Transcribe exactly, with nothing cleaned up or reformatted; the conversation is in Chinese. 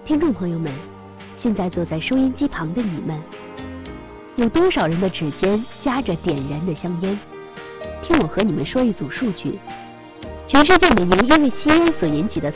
听众朋友们，现在坐在收音机旁的你们，有多少人的指尖夹着点燃的香烟？听我和你们说一组数据：全世界每年因为吸烟所引起的